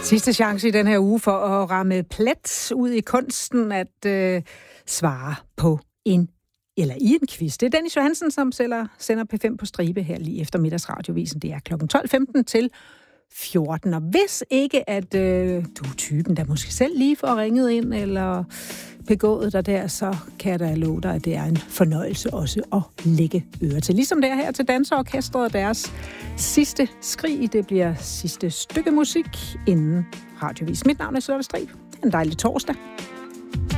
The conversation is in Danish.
Sidste chance i den her uge for at ramme plet ud i kunsten at svare på i en quiz. Det er Dennis Johansen, som sender P5 på stribe her lige efter middagsradiovisen. Det er kl. 12.15 til 14. Og hvis ikke, at du er typen, der måske selv lige får ringet ind eller begået dig der, så kan jeg da love dig, at det er en fornøjelse også at lægge øre til. Ligesom det er her til Danseorkestret og deres sidste skrig. Det bliver sidste stykke musik inden radiovis. Mit navn er Charlotte Strib. En dejlig torsdag.